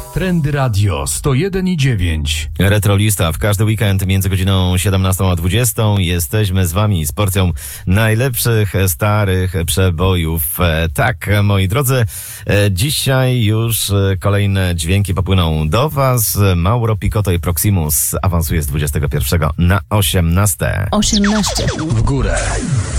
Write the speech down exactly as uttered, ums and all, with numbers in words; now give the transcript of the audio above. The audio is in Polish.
Trendy Radio sto jeden i dziewięć. Retrolista w każdy weekend między godziną siedemnastą a dwudziestą. Jesteśmy z wami z porcją najlepszych starych przebojów. Tak, moi drodzy, dzisiaj już kolejne dźwięki popłyną do was. Mauro Picotto i Proximus awansuje z dwudziestego pierwszego na osiemnaste. osiemnaście. W górę.